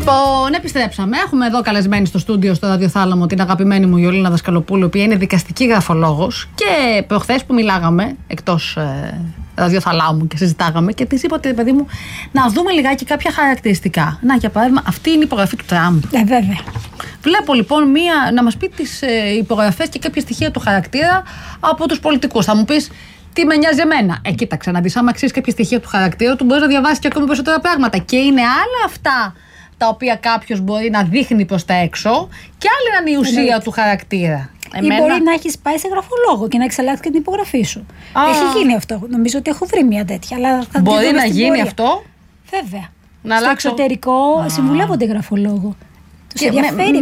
Λοιπόν, επιστρέψαμε. Έχουμε εδώ καλεσμένη στο στούντιο στο Ραδιοθάλαμο την αγαπημένη μου Ιωλίνα Δασκαλοπούλου, η οποία είναι δικαστική γραφολόγος. Και προχθές που μιλάγαμε εκτός ραδιοθαλάμου και συζητάγαμε, και της είπα ότι, παιδί μου, να δούμε λιγάκι κάποια χαρακτηριστικά. Να, για παράδειγμα, αυτή είναι η υπογραφή του Τραμπ. Βέβαια. Βλέπω λοιπόν να μας πει τις υπογραφές και κάποια στοιχεία του χαρακτήρα από τους πολιτικούς. Θα μου πεις, τι με νοιάζει εμένα. Κοίταξε να δεις, άμα αξίζει κάποια στοιχεία του χαρακτήρα του, μπορείς να διαβάσεις και ακόμη περισσότερα πράγματα. Και είναι άλλα αυτά τα οποία κάποιος μπορεί να δείχνει προς τα έξω, και άλλη να είναι η ουσία του χαρακτήρα. Ή μπορεί να έχεις πάει σε γραφολόγο και να έχεις αλλάξει και την υπογραφή σου. Έχει γίνει αυτό. Νομίζω ότι έχω βρει μια τέτοια. Αλλά θα μπορεί να γίνει αυτό. Βέβαια. Να στο εξωτερικό συμβουλεύονται γραφολόγο. Τους ενδιαφέρει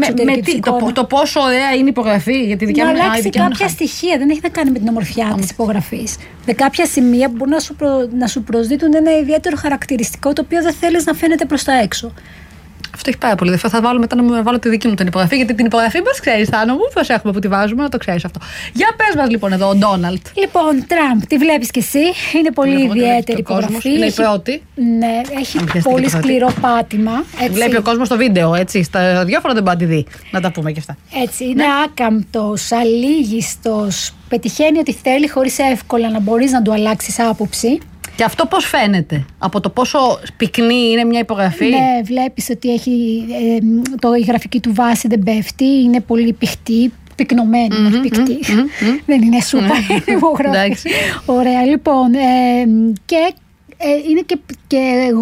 το πόσο ωραία είναι η υπογραφή για τη δικιά μου. Να αλλάξει κάποια στοιχεία. Δεν έχει να κάνει με την ομορφιά της υπογραφής. Με κάποια σημεία που μπορούν να σου προσδίδουν ένα ιδιαίτερο χαρακτηριστικό, το οποίο δεν θέλεις να φαίνεται προς τα έξω. Αυτό έχει πάρα πολύ. Θα βάλω μετά να βάλω τη δική μου την υπογραφή, γιατί την υπογραφή πώς ξέρεις, Θάνο μου, πώς έχουμε που τη βάζουμε, να το ξέρεις αυτό. Για πες μας λοιπόν εδώ, ο Ντόναλντ. Λοιπόν, Τραμπ, τη βλέπεις κι εσύ. Είναι πολύ ιδιαίτερη υπογραφή. Είναι η πρώτη. Ναι, έχει πολύ σκληρό πάτημα. Έτσι. Βλέπει ο κόσμος στο βίντεο, έτσι. Στα ραδιόφωνα δεν μπορεί να τη δει. Να τα πούμε και αυτά. Έτσι. Είναι άκαμπτος, αλήγιστος. Πετυχαίνει ό,τι θέλει χωρίς εύκολα να μπορείς να του αλλάξεις άποψη. Και αυτό πώς φαίνεται, από το πόσο πυκνή είναι μια υπογραφή? Ναι, βλέπεις ότι έχει, η γραφική του βάση δεν πέφτει, είναι πολύ πηχτή, πυκνωμένη, όχι πηχτή. Δεν είναι σούπα, είναι υπογραφή. Ωραία, λοιπόν, και είναι και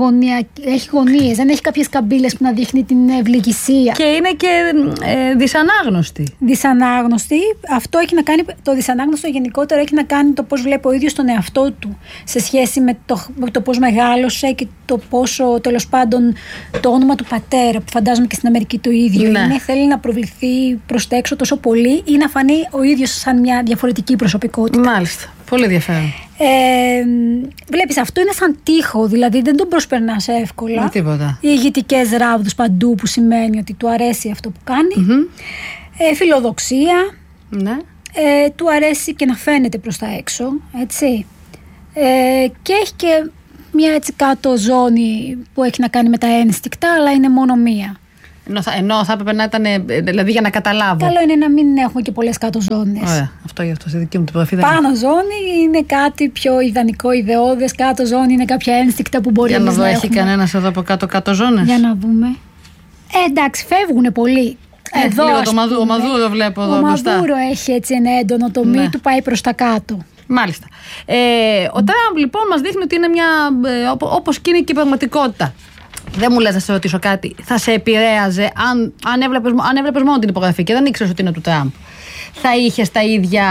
έχει γωνίες, δεν έχει κάποιες καμπύλες που να δείχνει την ευληγησία. Και είναι και δυσανάγνωστη. Δυσανάγνωστη. Αυτό έχει να κάνει, το δυσανάγνωστο γενικότερα έχει να κάνει το πώς βλέπει ο ίδιος τον εαυτό του σε σχέση με το πώς μεγάλωσε και το πόσο, τέλος πάντων, το όνομα του πατέρα, που φαντάζομαι και στην Αμερική το ίδιο είναι, θέλει να προβληθεί προς τα έξω τόσο πολύ ή να φανεί ο ίδιος σαν μια διαφορετική προσωπικότητα. Μάλιστα. Πολύ ενδιαφέρον. Βλέπεις, αυτό είναι σαν τοίχο, δηλαδή δεν τον προσπερνάς εύκολα. Με τίποτα. Οι ηγετικές ράβδους παντού, που σημαίνει ότι του αρέσει αυτό που κάνει. Φιλοδοξία. Ναι. Του αρέσει και να φαίνεται προς τα έξω, έτσι. Και έχει και μια έτσι κάτω ζώνη που έχει να κάνει με τα ένστικτα, αλλά είναι μόνο μία. Ενώ θα έπρεπε να ήταν, δηλαδή, για να καταλάβω. Καλό είναι να μην έχουμε και πολλές κάτω ζώνες. Ωραία, αυτό γι' αυτό στη δική μου την προφή. Πάνω ζώνη είναι κάτι πιο ιδανικό, ιδεώδες. Κάτω ζώνη είναι κάποια ένστικτα που μπορεί να έχουμε. Για να δω, έχει κανένας εδώ από κάτω ζώνες? Για να δούμε. Εντάξει, φεύγουν πολύ. Εδώ ο Μαδούρο βλέπω εδώ μπροστά. Ο Μαδούρο έχει έτσι ένα έντονο το μη του, πάει προς τα κάτω. Μάλιστα. Ο Τραμπ λοιπόν μας δείχνει ότι είναι μια, όπως και είναι και η πραγματικότητα. Δεν μου λες να σε ρωτήσω κάτι. Θα σε επηρέαζε αν έβλεπες μόνο την υπογραφή και δεν ήξερες ότι είναι του Τραμπ? Θα είχες τα ίδια,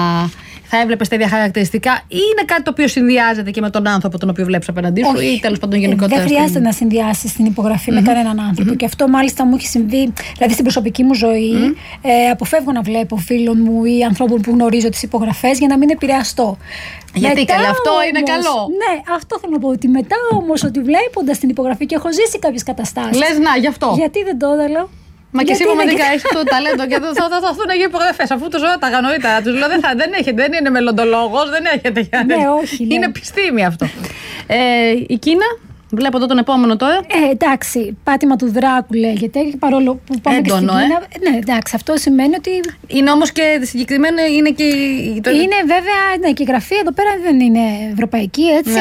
θα έβλεπες τα ίδια χαρακτηριστικά, ή είναι κάτι το οποίο συνδυάζεται και με τον άνθρωπο τον οποίο βλέπεις απέναντί σου? Όχι, ή τέλος πάντων γενικότερα? Δεν χρειάζεται να συνδυάσεις την υπογραφή με κανέναν άνθρωπο. Και αυτό μάλιστα μου έχει συμβεί, δηλαδή στην προσωπική μου ζωή. Αποφεύγω να βλέπω φίλων μου ή ανθρώπων που γνωρίζω τις υπογραφές για να μην επηρεαστώ. Γιατί καλά, αυτό είναι καλό. Ναι, αυτό θέλω να πω. Ότι μετά όμως, ότι βλέποντας την υπογραφή και έχω ζήσει κάποιες καταστάσεις. Λες να, γι' αυτό. Γιατί δεν το έδαλα? Μα και εσύ πραγματικά έχει το ταλέντο και θα έρθουν για υπογραφές, αφού τους ρώταγα νωρίτερα. Τους λέω δεν είναι μελλοντολόγος, δεν έχετε για να. Ναι, όχι. Είναι επιστήμη αυτό. Η Κίνα. Βλέπω εδώ τον επόμενο τώρα. Εντάξει, πάτημα του Δράκου λέγεται. Παρόλο που πάμε έντονο, και στην Κίνα. Ναι, εντάξει, αυτό σημαίνει ότι. Είναι όμως και συγκεκριμένο, είναι και. Είναι βέβαια, ναι, και η γραφή εδώ πέρα δεν είναι ευρωπαϊκή, έτσι.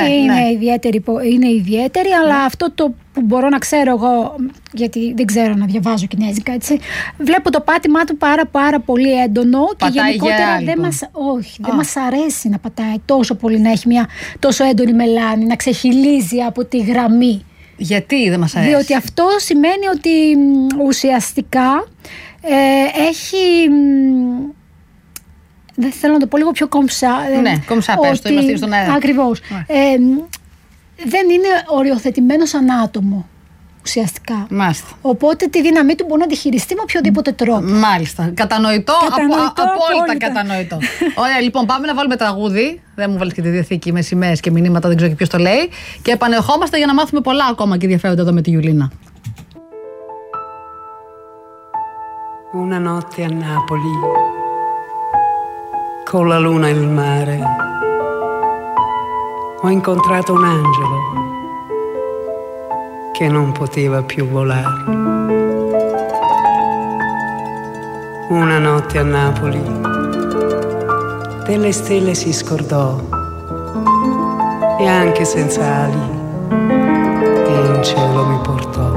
Είναι ιδιαίτερη, αλλά αυτό το που μπορώ να ξέρω εγώ, γιατί δεν ξέρω να διαβάζω κινέζικα, έτσι. Βλέπω το πάτημά του πάρα πολύ έντονο. Πατάει και γενικότερα δεν μας αρέσει να πατάει τόσο πολύ, να έχει μια τόσο έντονη μελάνη, να ξεχυλίζει από τη γραμμή. Γιατί δεν μας αρέσει? Διότι αυτό σημαίνει ότι ουσιαστικά έχει. Δεν θέλω να το πω λίγο πιο κομψά. Ναι, κομψά, πες το, είμαστε στον αέρα. Ακριβώς. Δεν είναι οριοθετημένο σαν άτομο ουσιαστικά. Μάλιστα. Οπότε τη δύναμή του μπορεί να τη χειριστεί με οποιοδήποτε τρόπο. Μάλιστα. Κατανοητό, απόλυτα κατανοητό. Ωραία, λοιπόν, πάμε να βάλουμε τραγούδι. Δεν μου βάλεις και τη διαθήκη με σημαίες και μηνύματα, δεν ξέρω και ποιος το λέει. Και επανερχόμαστε για να μάθουμε πολλά ακόμα και ενδιαφέροντα εδώ με τη Ιουλίνα. Una notte a Napoli, con la luna e il mare, ho incontrato un angelo che non poteva più volare. Una notte a Napoli delle stelle si scordò e anche senza ali in cielo mi portò.